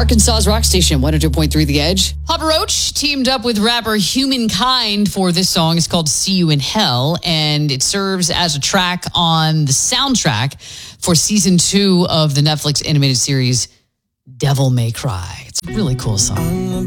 Arkansas's rock station, 102.3 The Edge. Papa Roach teamed up with rapper Humankind for this song. It's called See You in Hell, and it serves as a track on the soundtrack for season 2 of the Netflix animated series Devil May Cry. It's a really cool song.